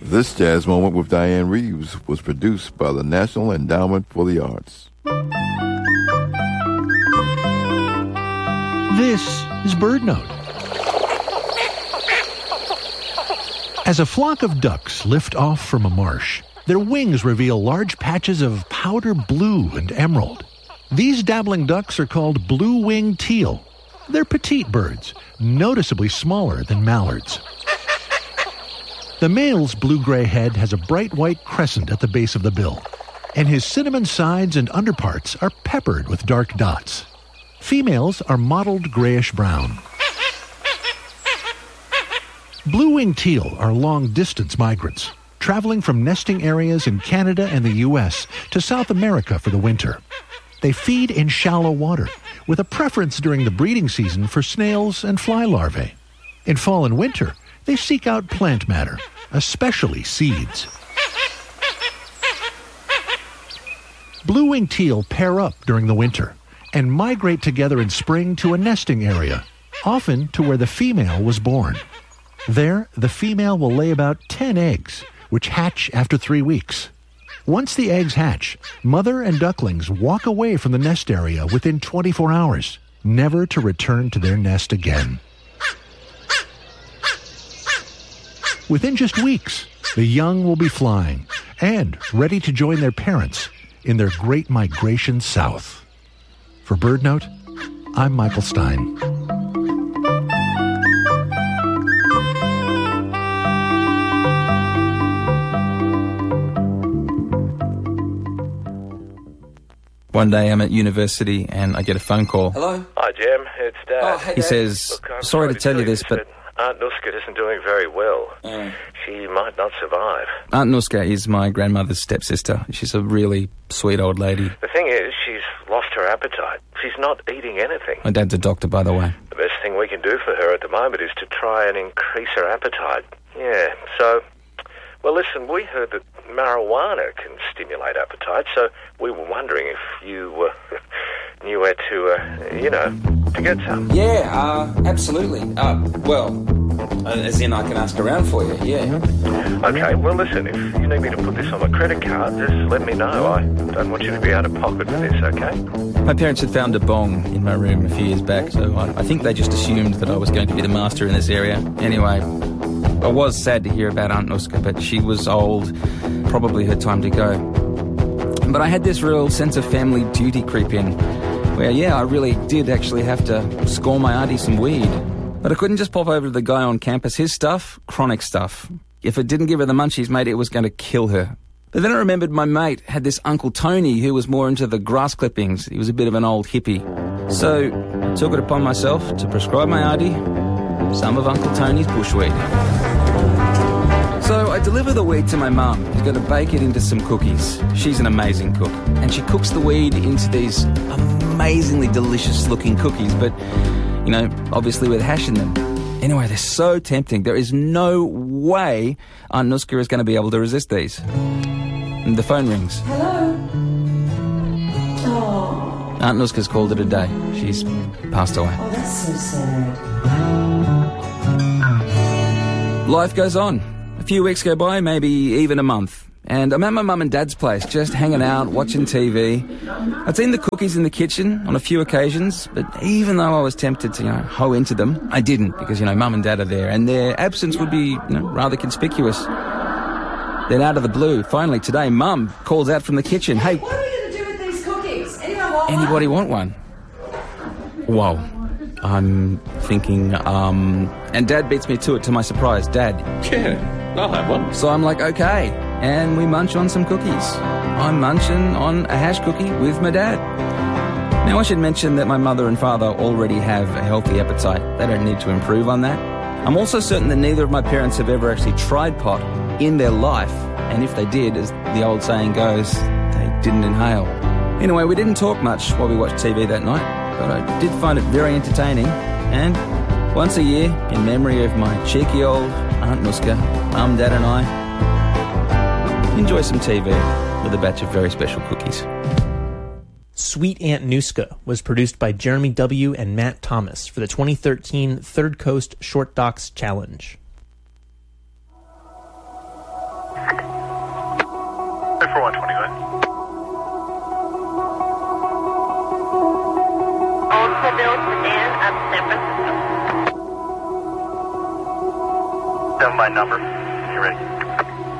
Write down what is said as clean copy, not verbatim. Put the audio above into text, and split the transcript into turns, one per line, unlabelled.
This Jazz Moment with Diane Reeves was produced by the National Endowment for the Arts.
This is Bird Note. As a flock of ducks lift off from a marsh, their wings reveal large patches of powder blue and emerald. These dabbling ducks are called blue-winged teal. They're petite birds, noticeably smaller than mallards. The male's blue-gray head has a bright white crescent at the base of the bill, and his cinnamon sides and underparts are peppered with dark dots. Females are mottled grayish-brown. Blue-winged teal are long-distance migrants, traveling from nesting areas in Canada and the U.S. to South America for the winter. They feed in shallow water, with a preference during the breeding season for snails and fly larvae. In fall and winter, they seek out plant matter, especially seeds. Blue-winged teal pair up during the winter and migrate together in spring to a nesting area, often to where the female was born. There, the female will lay about 10 eggs, which hatch after 3 weeks. Once the eggs hatch, mother and ducklings walk away from the nest area within 24 hours, never to return to their nest again. Within just weeks, the young will be flying and ready to join their parents in their great migration south. For BirdNote, I'm Michael Stein.
One day I'm at university and I get a phone call.
Hello?
Hi, Jim. It's Dad.
Oh, hey,
He
Dad.
says,
Look, I'm
sorry to tell you this, but
Aunt Nuska isn't doing very well. She might not survive.
Aunt Nuska is my grandmother's stepsister. She's a really sweet old lady.
The thing is, she's lost her appetite. She's not eating anything.
My dad's a doctor, by the way.
The best thing we can do for her at the moment is to try and increase her appetite. Yeah, so... Well, listen, we heard that marijuana can stimulate appetite, so we were wondering if you knew where to get some.
Yeah, absolutely. As in I can ask around for you, yeah.
Okay, well, listen, if you need me to put this on my credit card, just let me know. I don't want you to be out of pocket for this, okay?
My parents had found a bong in my room a few years back, so I think they just assumed that I was going to be the master in this area. Anyway, I was sad to hear about Aunt Nuska, but she was old, probably her time to go. But I had this real sense of family duty creep in, where, I really did actually have to score my auntie some weed. But I couldn't just pop over to the guy on campus. His stuff, chronic stuff. If it didn't give her the munchies, mate, it was going to kill her. But then I remembered my mate had this Uncle Tony who was more into the grass clippings. He was a bit of an old hippie. So I took it upon myself to prescribe my auntie some of Uncle Tony's bushweed. So I deliver the weed to my mum, who's going to bake it into some cookies. She's an amazing cook. And she cooks the weed into these amazingly delicious-looking cookies, but, obviously with hash in them. Anyway, they're so tempting. There is no way Aunt Nuska is going to be able to resist these. And the phone rings.
Hello? Oh.
Aunt Nuska's called it a day. She's passed away.
Oh, that's so sad.
Life goes on. A few weeks go by, maybe even a month. And I'm at my mum and dad's place, just hanging out, watching TV. I'd seen the cookies in the kitchen on a few occasions, but even though I was tempted to, hoe into them, I didn't, because, mum and dad are there, and their absence would be, rather conspicuous. Then out of the blue, finally today, Mum calls out from the kitchen, "Hey,
What are we going to do with these cookies?
Anybody want one?" Whoa. I'm thinking, and Dad beats me to it to my surprise. "Dad."
"Yeah, I'll have one."
So I'm like, okay. And we munch on some cookies. I'm munching on a hash cookie with my dad. Now I should mention that my mother and father already have a healthy appetite. They don't need to improve on that. I'm also certain that neither of my parents have ever actually tried pot in their life. And if they did, as the old saying goes, they didn't inhale. Anyway, we didn't talk much while we watched TV that night, but I did find it very entertaining. And once a year, in memory of my cheeky old Aunt Nuska, Mum, Dad and I enjoy some TV with a batch of very special cookies.
Sweet Aunt Nuska was produced by Jeremy W. and Matt Thomas for the 2013 Third Coast Short Docs Challenge.
4121.
Oldsmobile sedan of San Francisco.
7 by number. You ready?